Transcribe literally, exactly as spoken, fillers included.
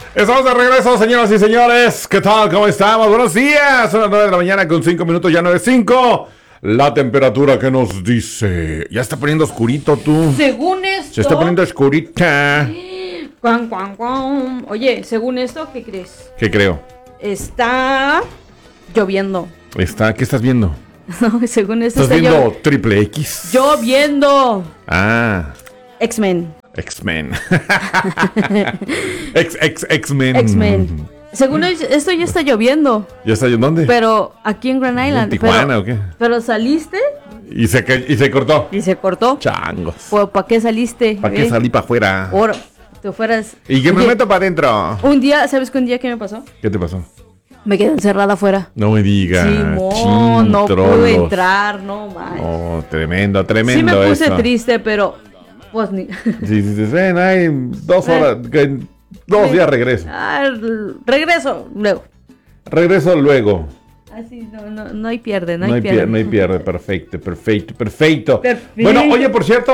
Estamos de regreso, señoras y señores. ¿Qué tal? ¿Cómo estamos? Buenos días. Son las nueve de la mañana con cinco minutos, ya nueve cinco. La temperatura que nos dice. Ya está poniendo oscurito tú. Según esto. Se está poniendo oscurita. Cuan, cuan, cuan. Oye, según esto, ¿qué crees? ¿Qué creo? Está lloviendo. Está, ¿qué estás viendo? No, según esto ¿Estás está viendo llo- Triple X? lloviendo. Ah, X-Men. X-Men. X, X, X-Men. X-Men. Según es- esto ya está lloviendo. ¿Ya está dónde? Pero aquí en Grand Island. ¿En Tijuana pero, o qué? Pero saliste Y se, ca- y se cortó. y se cortó. Changos. Pues, ¿para qué saliste? ¿Para qué eh? salí para afuera? Por, te fueras. Y que me Oye, meto para adentro. Un día, ¿sabes qué un día qué me pasó? ¿Qué te pasó? Me quedé encerrada afuera. No me digas. Simón, no Chintrolos. pude entrar, no manches. Oh, tremendo, tremendo. Sí me puse eso. triste, pero pues ni. Sí, sí, sí, ven, hay dos horas, que en dos días regreso. Ah, regreso luego. Regreso luego. Así no, no, no hay pierde, no, No hay hay pierde. pierde, no hay pierde, perfecto, perfecto, perfecto. Perfecto. Bueno, oye, por cierto,